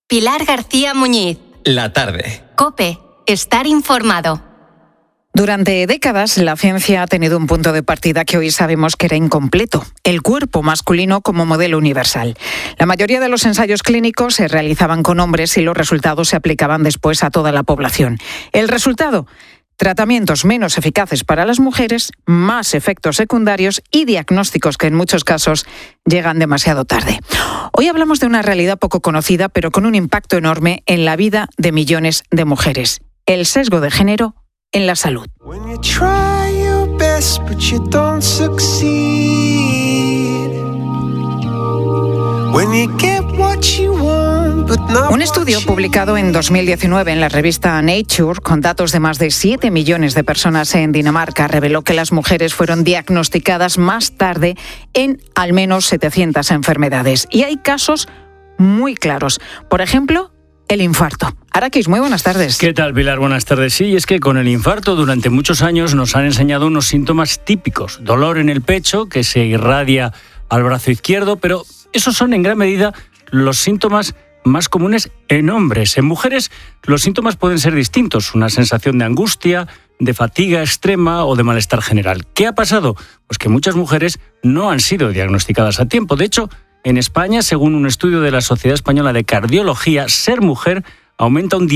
Pilar García Muñiz. La tarde. COPE. Estar informado. Durante décadas, la ciencia ha tenido un punto de partida que hoy sabemos que era incompleto: el cuerpo masculino como modelo universal. La mayoría de los ensayos clínicos se realizaban con hombres y los resultados se aplicaban después a toda la población. El resultado: tratamientos menos eficaces para las mujeres, más efectos secundarios y diagnósticos que en muchos casos llegan demasiado tarde. Hoy hablamos de una realidad poco conocida, pero con un impacto enorme en la vida de millones de mujeres: el sesgo de género en la salud. Un estudio publicado en 2019 en la revista Nature, con datos de más de 7 millones de personas en Dinamarca, reveló que las mujeres fueron diagnosticadas más tarde en al menos 700 enfermedades. Y hay casos muy claros. Por ejemplo, el infarto. Araquis, muy buenas tardes. ¿Qué tal, Pilar? Buenas tardes. Sí, es que con el infarto durante muchos años nos han enseñado unos síntomas típicos. Dolor en el pecho, que se irradia al brazo izquierdo, pero esos son en gran medida los síntomas más comunes en hombres. En mujeres los síntomas pueden ser distintos: una sensación de angustia, de fatiga extrema o de malestar general. ¿Qué ha pasado? Pues que muchas mujeres no han sido diagnosticadas a tiempo. De hecho, en España, según un estudio de la Sociedad Española de Cardiología, ser mujer aumenta un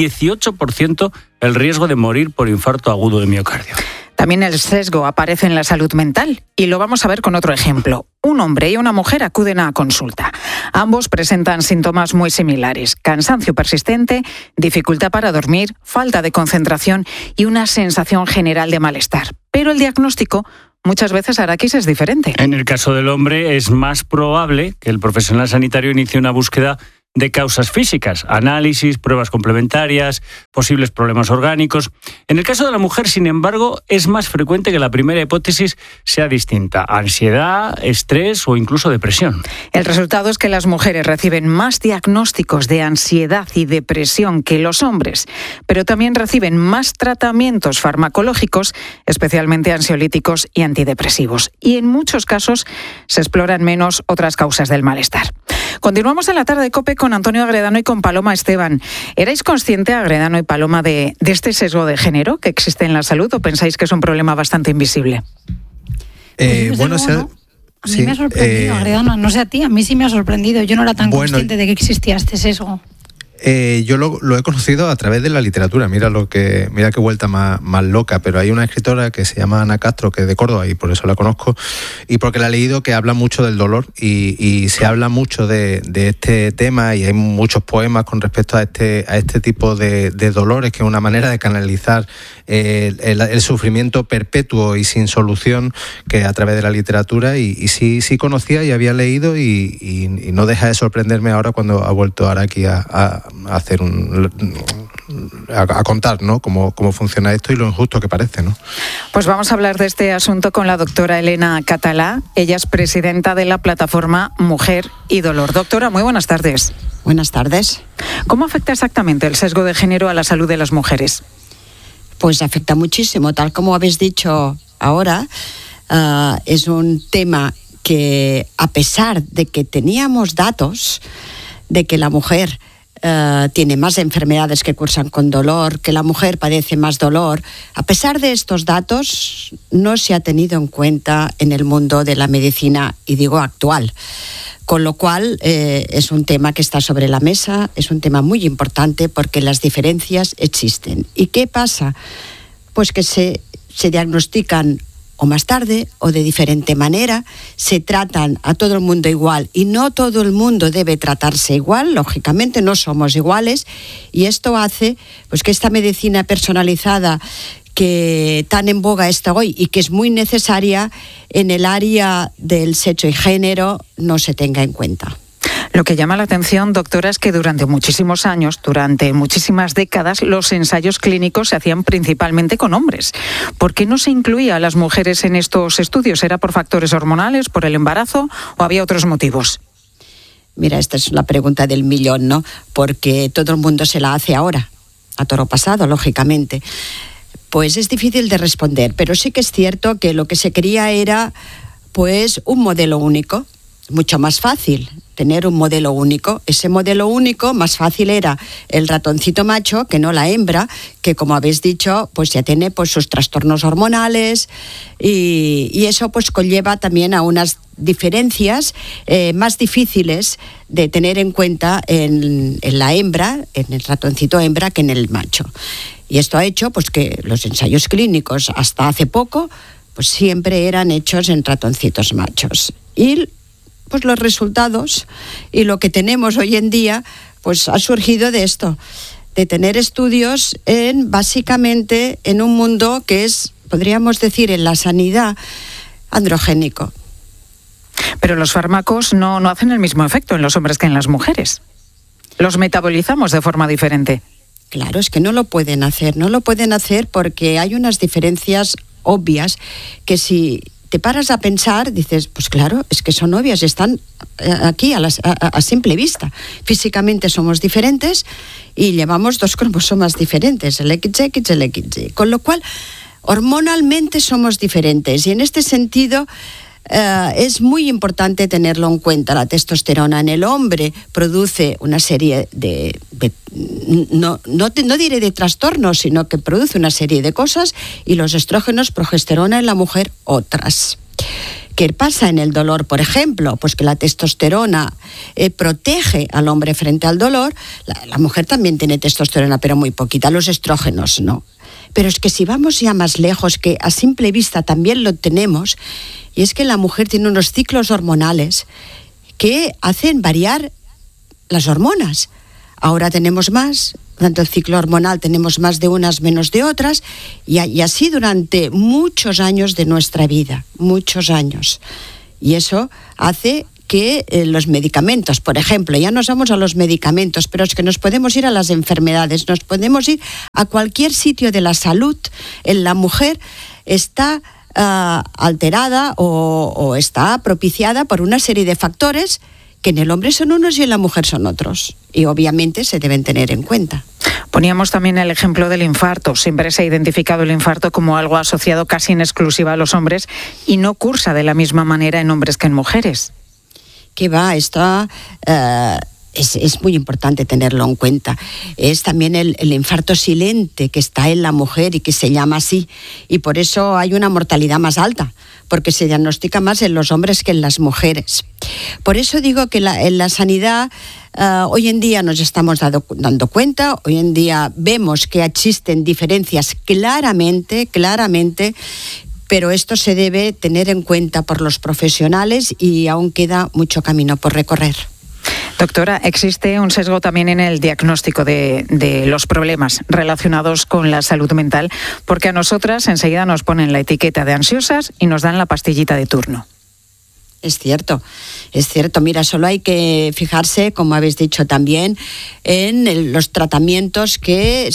18% el riesgo de morir por infarto agudo de miocardio. También el sesgo aparece en la salud mental y lo vamos a ver con otro ejemplo. Un hombre y una mujer acuden a consulta. Ambos presentan síntomas muy similares: cansancio persistente, dificultad para dormir, falta de concentración y una sensación general de malestar. Pero el diagnóstico muchas veces, Araquis, es diferente. En el caso del hombre es más probable que el profesional sanitario inicie una búsqueda de causas físicas, análisis, pruebas complementarias, posibles problemas orgánicos. En el caso de la mujer, sin embargo, es más frecuente que la primera hipótesis sea distinta: ansiedad, estrés o incluso depresión. El resultado es que las mujeres reciben más diagnósticos de ansiedad y depresión que los hombres, pero también reciben más tratamientos farmacológicos, especialmente ansiolíticos y antidepresivos. Y en muchos casos se exploran menos otras causas del malestar. Continuamos en la tarde de COPE con Antonio Agredano y con Paloma Esteban. ¿Erais conscientes, Agredano y Paloma, de este sesgo de género que existe en la salud, o pensáis que es un problema bastante invisible? Bueno, ¿no? A mí me ha sorprendido, Agredano, no sé a ti, a mí sí me ha sorprendido. Yo no era tan consciente de que existía este sesgo. Yo lo he conocido a través de la literatura. Mira qué vuelta más loca. Pero hay una escritora que se llama Ana Castro, que es de Córdoba, y por eso la conozco, y porque la he leído, que habla mucho del dolor y se habla mucho de este tema, y hay muchos poemas con respecto a este tipo de dolores, que es una manera de canalizar el sufrimiento perpetuo y sin solución, que a través de la literatura, y sí conocía y había leído, y no deja de sorprenderme ahora cuando ha vuelto Araki a contar, ¿no?, cómo funciona esto y lo injusto que parece, ¿no? Pues vamos a hablar de este asunto con la doctora Elena Catalá. Ella es presidenta de la plataforma Mujer y Dolor. Doctora, muy buenas tardes. Buenas tardes. ¿Cómo afecta exactamente el sesgo de género a la salud de las mujeres? Pues afecta muchísimo, tal como habéis dicho ahora. Es un tema que, a pesar de que teníamos datos de que la mujer tiene más enfermedades que cursan con dolor, que la mujer padece más dolor, a pesar de estos datos, no se ha tenido en cuenta en el mundo de la medicina, y digo actual. Con lo cual, es un tema que está sobre la mesa, es un tema muy importante, porque las diferencias existen. ¿Y qué pasa? Pues que se diagnostican o más tarde o de diferente manera, se tratan a todo el mundo igual, y no todo el mundo debe tratarse igual, lógicamente no somos iguales, y esto hace pues que esta medicina personalizada, que tan en boga está hoy y que es muy necesaria en el área del sexo y género, no se tenga en cuenta. Lo que llama la atención, doctora, es que durante muchísimos años, durante muchísimas décadas, los ensayos clínicos se hacían principalmente con hombres. ¿Por qué no se incluía a las mujeres en estos estudios? ¿Era por factores hormonales, por el embarazo o había otros motivos? Mira, esta es la pregunta del millón, ¿no? Porque todo el mundo se la hace ahora, a toro pasado, lógicamente. Pues es difícil de responder, pero sí que es cierto que lo que se quería era, pues, un modelo único, mucho más fácil. tener un modelo único. Ese modelo único más fácil era el ratoncito macho que no la hembra, que como habéis dicho, pues ya tiene pues sus trastornos hormonales y eso pues conlleva también a unas diferencias más difíciles de tener en cuenta en la hembra, en el ratoncito hembra, que en el macho. Y esto ha hecho pues que los ensayos clínicos hasta hace poco pues siempre eran hechos en ratoncitos machos. Y pues los resultados y lo que tenemos hoy en día pues ha surgido de esto, de tener estudios básicamente en un mundo que es, podríamos decir, en la sanidad androgénico. Pero los fármacos no hacen el mismo efecto en los hombres que en las mujeres. Los metabolizamos de forma diferente. Claro, es que no lo pueden hacer porque hay unas diferencias obvias que si te paras a pensar, dices, pues claro, es que son obvias, están aquí a simple vista. Físicamente somos diferentes y llevamos 2 cromosomas diferentes, el XX y el XY, con lo cual hormonalmente somos diferentes y en este sentido es muy importante tenerlo en cuenta. La testosterona en el hombre produce una serie de no diré de trastornos, sino que produce una serie de cosas, y los estrógenos, progesterona en la mujer, otras. ¿Qué pasa en el dolor, por ejemplo? Pues que la testosterona protege al hombre frente al dolor. La mujer también tiene testosterona, pero muy poquita. Los estrógenos no. Pero es que si vamos ya más lejos, que a simple vista también lo tenemos, y es que la mujer tiene unos ciclos hormonales que hacen variar las hormonas. Ahora tenemos más, durante el ciclo hormonal tenemos más de unas, menos de otras, y así durante muchos años de nuestra vida, muchos años. Y eso hace que los medicamentos, por ejemplo, ya nos vamos a los medicamentos, pero es que nos podemos ir a las enfermedades, nos podemos ir a cualquier sitio de la salud. En la mujer está alterada o está propiciada por una serie de factores que en el hombre son unos y en la mujer son otros, y obviamente se deben tener en cuenta. Poníamos también el ejemplo del infarto. Siempre se ha identificado el infarto como algo asociado casi en exclusiva a los hombres y no cursa de la misma manera en hombres que en mujeres. Que va, esto es muy importante tenerlo en cuenta. Es también el infarto silente que está en la mujer y que se llama así, y por eso hay una mortalidad más alta, porque se diagnostica más en los hombres que en las mujeres. Por eso digo que en la sanidad hoy en día nos estamos dando cuenta, hoy en día vemos que existen diferencias claramente, pero esto se debe tener en cuenta por los profesionales y aún queda mucho camino por recorrer. Doctora, existe un sesgo también en el diagnóstico de los problemas relacionados con la salud mental, porque a nosotras enseguida nos ponen la etiqueta de ansiosas y nos dan la pastillita de turno. Es cierto. Mira, solo hay que fijarse, como habéis dicho también, en los tratamientos que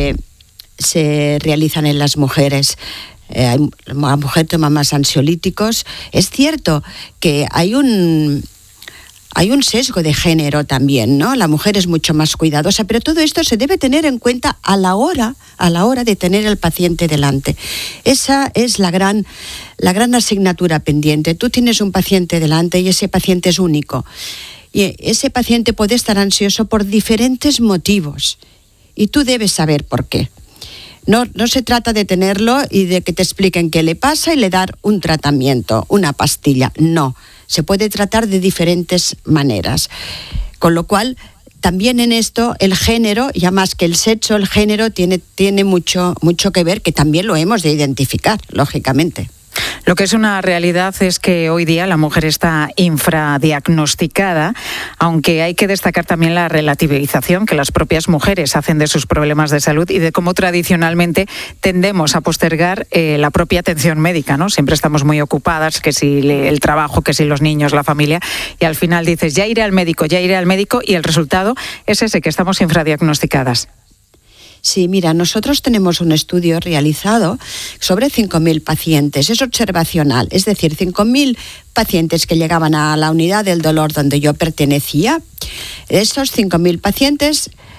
se realizan en las mujeres. La mujer toma más ansiolíticos. Es cierto que hay un sesgo de género también, ¿no? La mujer es mucho más cuidadosa, pero todo esto se debe tener en cuenta a la hora de tener el paciente delante. Esa es la gran asignatura pendiente. Tú tienes un paciente delante y ese paciente es único. Y ese paciente puede estar ansioso por diferentes motivos y tú debes saber por qué. No se trata de tenerlo y de que te expliquen qué le pasa y le dar un tratamiento, una pastilla. No, se puede tratar de diferentes maneras. Con lo cual, también en esto, el género, ya más que el sexo, el género tiene mucho que ver, que también lo hemos de identificar, lógicamente. Lo que es una realidad es que hoy día la mujer está infradiagnosticada, aunque hay que destacar también la relativización que las propias mujeres hacen de sus problemas de salud y de cómo tradicionalmente tendemos a postergar la propia atención médica, ¿no? Siempre estamos muy ocupadas, que si el trabajo, que si los niños, la familia, y al final dices, ya iré al médico, y el resultado es ese, que estamos infradiagnosticadas. Sí, mira, nosotros tenemos un estudio realizado sobre 5.000 pacientes, es observacional, es decir, 5.000 pacientes que llegaban a la unidad del dolor donde yo pertenecía. De estos 5.000 pacientes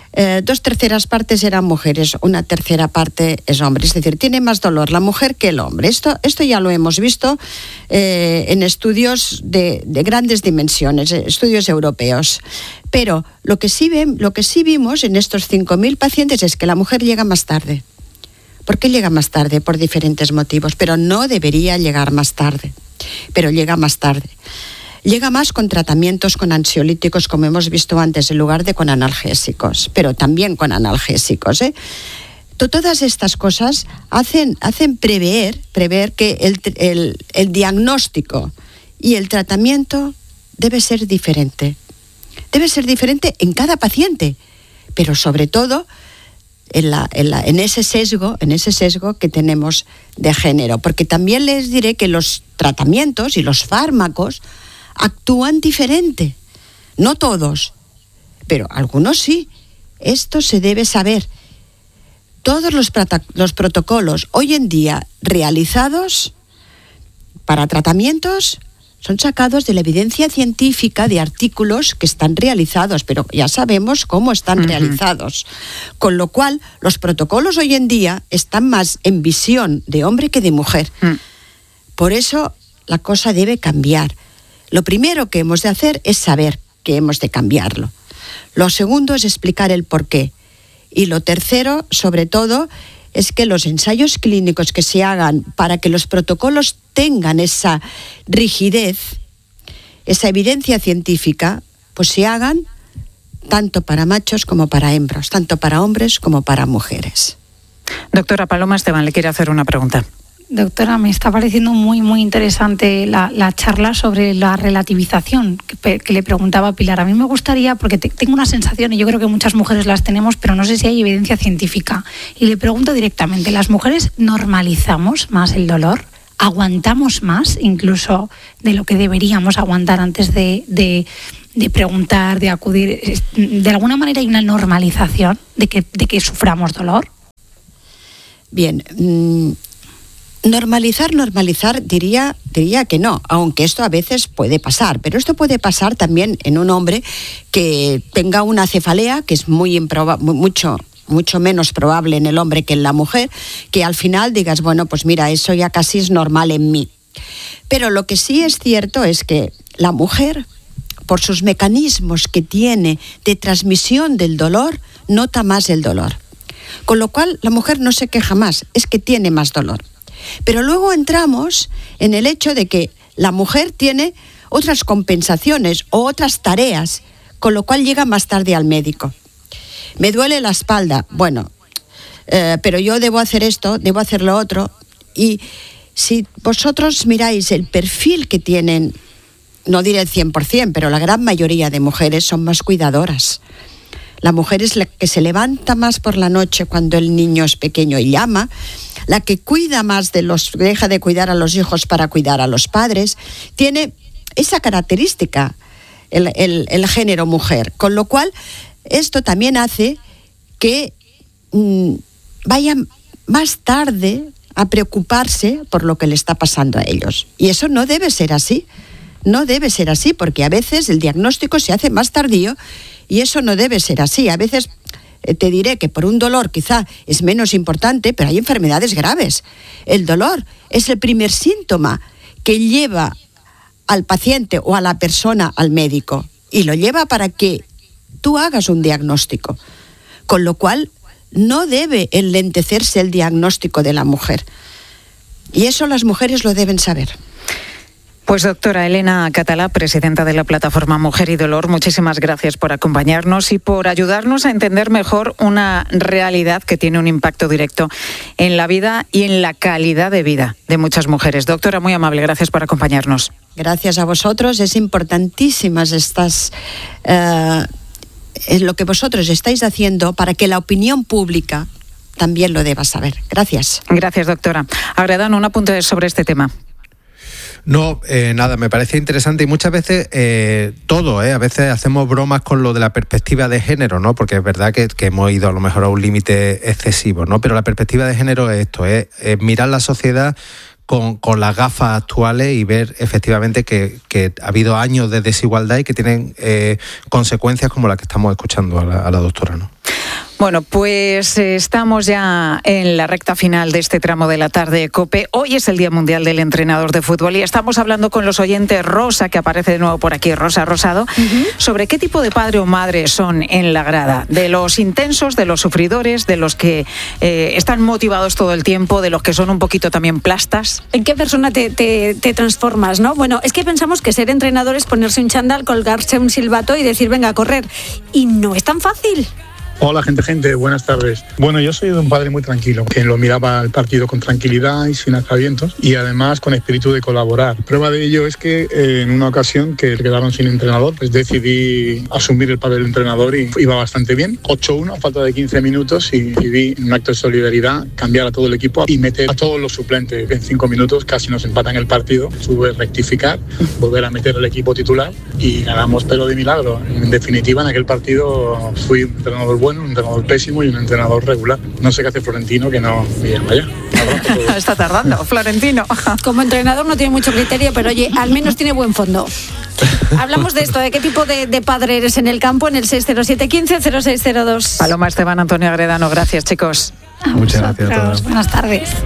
2 terceras partes eran mujeres, 1 tercera parte es hombre. Es decir, tiene más dolor la mujer que el hombre. Esto ya lo hemos visto en estudios de grandes dimensiones, estudios europeos. Pero lo que sí vimos en estos 5.000 pacientes es que la mujer llega más tarde. ¿Por qué llega más tarde? Por diferentes motivos, pero no debería llegar más tarde. Pero llega más tarde. Llega más con tratamientos con ansiolíticos, como hemos visto antes, en lugar de con analgésicos, pero también con analgésicos. Todas estas cosas hacen prever que el diagnóstico y el tratamiento debe ser diferente. Debe ser diferente en cada paciente, pero sobre todo en ese sesgo que tenemos de género. Porque también les diré que los tratamientos y los fármacos actúan diferente. No todos, pero algunos sí. Esto se debe saber. Todos los protocolos hoy en día realizados para tratamientos son sacados de la evidencia científica de artículos que están realizados, pero ya sabemos cómo están realizados. Con lo cual, los protocolos hoy en día están más en visión de hombre que de mujer. Por eso, la cosa debe cambiar. Lo primero que hemos de hacer es saber que hemos de cambiarlo. Lo segundo es explicar el porqué. Y lo tercero, sobre todo, es que los ensayos clínicos que se hagan para que los protocolos tengan esa rigidez, esa evidencia científica, pues se hagan tanto para machos como para hembras, tanto para hombres como para mujeres. Doctora Paloma Esteban, le quiere hacer una pregunta. Doctora, me está pareciendo muy, muy interesante la charla sobre la relativización que le preguntaba Pilar. A mí me gustaría, porque tengo una sensación, y yo creo que muchas mujeres las tenemos, pero no sé si hay evidencia científica. Y le pregunto directamente, ¿las mujeres normalizamos más el dolor? ¿Aguantamos más incluso de lo que deberíamos aguantar antes de preguntar, de acudir? ¿De alguna manera hay una normalización de que suframos dolor? Bien, normalizar, diría que no, aunque esto a veces puede pasar, pero esto puede pasar también en un hombre que tenga una cefalea, que es mucho menos probable en el hombre que en la mujer, que al final digas, bueno, pues mira, eso ya casi es normal en mí. Pero lo que sí es cierto es que la mujer, por sus mecanismos que tiene de transmisión del dolor, nota más el dolor. Con lo cual, la mujer no se queja más, es que tiene más dolor. Pero luego entramos en el hecho de que la mujer tiene otras compensaciones o otras tareas, con lo cual llega más tarde al médico. Me duele la espalda, bueno, pero yo debo hacer esto, debo hacer lo otro. Y si vosotros miráis el perfil que tienen, no diré el 100%, pero la gran mayoría de mujeres son más cuidadoras. La mujer es la que se levanta más por la noche cuando el niño es pequeño y llama, la que cuida más deja de cuidar a los hijos para cuidar a los padres. Tiene esa característica el género mujer, con lo cual esto también hace que vayan más tarde a preocuparse por lo que le está pasando a ellos. Y eso no debe ser así. No debe ser así, porque a veces el diagnóstico se hace más tardío y eso no debe ser así. A veces te diré que por un dolor quizá es menos importante, pero hay enfermedades graves. El dolor es el primer síntoma que lleva al paciente o a la persona al médico, y lo lleva para que tú hagas un diagnóstico. Con lo cual, no debe enlentecerse el diagnóstico de la mujer. Y eso las mujeres lo deben saber. Pues doctora Elena Catalá, presidenta de la plataforma Mujer y Dolor, muchísimas gracias por acompañarnos y por ayudarnos a entender mejor una realidad que tiene un impacto directo en la vida y en la calidad de vida de muchas mujeres. Doctora, muy amable, gracias por acompañarnos. Gracias a vosotros, es importantísimas es lo que vosotros estáis haciendo para que la opinión pública también lo deba saber. Gracias. Gracias, doctora. Agredan un apunte sobre este tema. No, nada, me parece interesante y muchas veces a veces hacemos bromas con lo de la perspectiva de género, ¿no? Porque es verdad que hemos ido a lo mejor a un límite excesivo, ¿no? Pero la perspectiva de género es esto, es mirar la sociedad con las gafas actuales y ver efectivamente que ha habido años de desigualdad y que tienen consecuencias como las que estamos escuchando a la doctora, ¿no? Bueno, pues estamos ya en la recta final de este tramo de la tarde, COPE. Hoy es el Día Mundial del Entrenador de Fútbol y estamos hablando con los oyentes, Rosa, que aparece de nuevo por aquí, Rosa Rosado, sobre qué tipo de padre o madre son en la grada. De los intensos, de los sufridores, de los que están motivados todo el tiempo, de los que son un poquito también plastas. ¿En qué persona te transformas, no? Bueno, es que pensamos que ser entrenador es ponerse un chándal, colgarse un silbato y decir, venga, a correr. Y no es tan fácil. Hola gente, buenas tardes. Bueno, yo soy de un padre muy tranquilo, que lo miraba el partido con tranquilidad y sin aspavientos y además con espíritu de colaborar. Prueba de ello es que en una ocasión que quedaron sin entrenador, pues decidí asumir el papel de entrenador y iba bastante bien. 8-1 a falta de 15 minutos y vi en un acto de solidaridad cambiar a todo el equipo y meter a todos los suplentes. En 5 minutos casi nos empatan el partido. Tuve que rectificar, volver a meter al equipo titular y ganamos pero de milagro. En definitiva, en aquel partido fui un entrenador bueno, un entrenador pésimo y un entrenador regular. No sé qué hace Florentino que no me llama ya. Está tardando, Florentino. Como entrenador no tiene mucho criterio, pero oye, al menos tiene buen fondo. Hablamos de esto, de qué tipo de padre eres en el campo, en el 607-15-0602. Paloma, Esteban, Antonio Agredano, gracias chicos. Muchas gracias a todos. Buenas tardes.